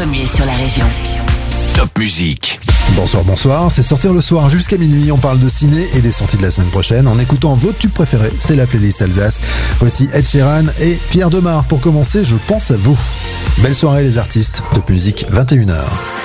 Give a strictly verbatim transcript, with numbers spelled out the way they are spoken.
premier sur la région. Top Musique. Bonsoir, bonsoir, c'est Sortir le soir jusqu'à minuit, on parle de ciné et des sorties de la semaine prochaine en écoutant vos tubes préférés, c'est la playlist Alsace. Voici Ed Sheeran et Pierre Demar. Pour commencer, je pense à vous. Belle soirée les artistes, Top Musique, vingt et une heures.